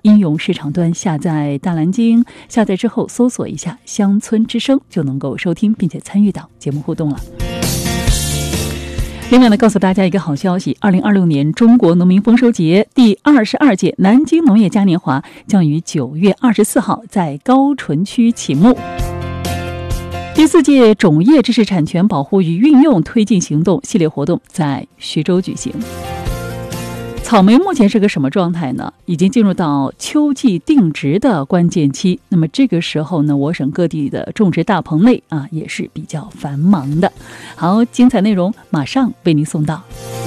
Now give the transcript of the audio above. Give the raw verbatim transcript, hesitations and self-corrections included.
应用市场端下载大蓝鲸，下载之后搜索一下乡村之声，就能够收听并且参与到节目互动了。另外呢，告诉大家一个好消息，二零二六年中国农民丰收节第二十二届南京农业嘉年华将于九月二十四号在高淳区启幕。第四届种业知识产权保护与运用推进行动系列活动在徐州举行。草莓目前是个什么状态呢？已经进入到秋季定植的关键期。那么这个时候呢，我省各地的种植大棚内啊也是比较繁忙的。好，精彩内容马上为您送到。